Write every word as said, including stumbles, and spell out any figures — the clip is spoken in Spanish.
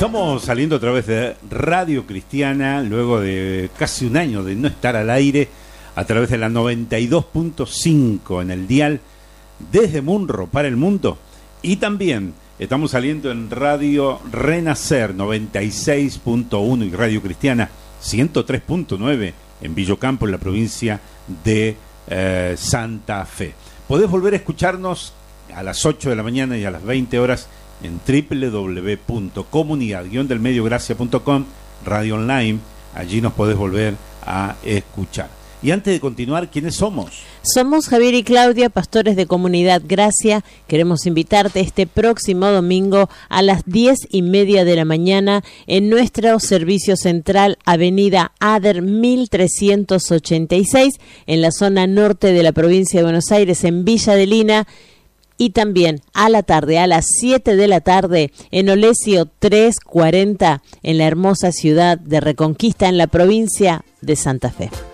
Estamos saliendo a través de Radio Cristiana, luego de casi un año de no estar al aire, a través de la noventa y dos punto cinco en el dial, desde Munro para el mundo. Y también estamos saliendo en Radio Renacer noventa y seis punto uno y Radio Cristiana ciento tres punto nueve en Villocampo, en la provincia de eh, Santa Fe. Podés volver a escucharnos a las ocho de la mañana y a las veinte horas en doble u doble u doble u punto comunidad guion del medio gracia punto com, radio online. Allí nos podés volver a escuchar. Y antes de continuar, ¿quiénes somos? Somos Javier y Claudia, pastores de Comunidad Gracia. Queremos invitarte este próximo domingo a las diez y media de la mañana en nuestro servicio central, Avenida Ader mil trescientos ochenta y seis, en la zona norte de la provincia de Buenos Aires, en Villa de Lina. Y también a la tarde, a las siete de la tarde, en Olesio trescientos cuarenta, en la hermosa ciudad de Reconquista, en la provincia de Santa Fe.